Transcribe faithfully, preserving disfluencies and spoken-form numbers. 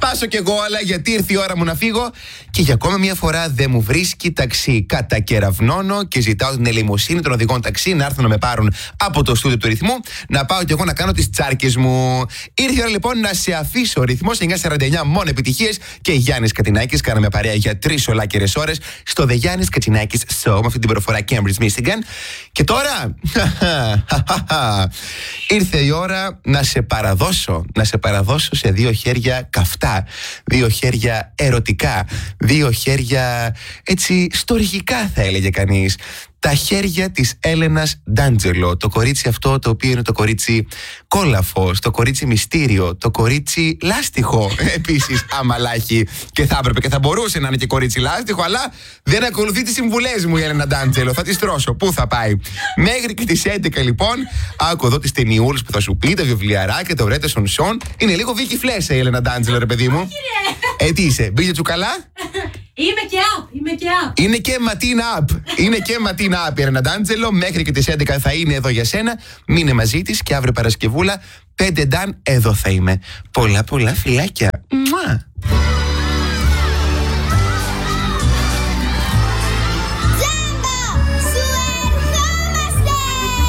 σπάσω κι εγώ, αλλά γιατί ήρθε η ώρα μου να φύγω. Και για ακόμα μια φορά δεν μου βρίσκει ταξί. Κατακεραυνώνω και ζητάω την ελεημοσύνη των οδηγών ταξί να έρθουν να με πάρουν από το στούντιο του ρυθμού, να πάω κι εγώ να κάνω τις τσάρκες μου. Ήρθε η ώρα λοιπόν να σε αφήσω. Ο ρυθμός εννιά σαράντα εννιά, μόνο επιτυχίες. Και Γιάννης Κατσινάκης, κάναμε παρέα για τρεις ολάκερες ώρες στο The Γιάννης Κατσινάκης Show, με αυτή την προφορά Cambridge, Michigan. Και τώρα ήρθε η ώρα να σε παραδώσω, να σε παραδώσω σε δύο χέρια καυτά, δύο χέρια ερωτικά, δύο χέρια έτσι στοργικά θα έλεγε κανείς. Τα χέρια της Έλενας Ντάντζελο, το κορίτσι αυτό το οποίο είναι το κορίτσι κόλαφος, το κορίτσι μυστήριο, το κορίτσι λάστιχο επίσης αμαλάχη, και θα έπρεπε και θα μπορούσε να είναι και κορίτσι λάστιχο, αλλά δεν ακολουθεί τις συμβουλές μου η Έλενα Ντάντζελο, θα τη στρώσω, πού θα πάει. Μέχρι και τις έντεκα λοιπόν, άκου εδώ τις ταινιούλες που θα σου πει, τα βιβλιαράκια, τα ωρέτε σον σον. Είναι λίγο Βίκυ Φλέσσα η Έλενα Ντάντζελο, ρε παιδί μου. Ε, τι είσαι, μπήκε τσουκαλά? Είμαι και up, είμαι και up. Είναι και ματίνα up. Είναι και ματίνα up η Έλενα Ντάντζελο. Μέχρι και τις έντεκα θα είναι εδώ για σένα. Μείνε μαζί της και αύριο Παρασκευούλα πέντε νταν εδώ θα είμαι. Πολλά πολλά φιλάκια. Μουά.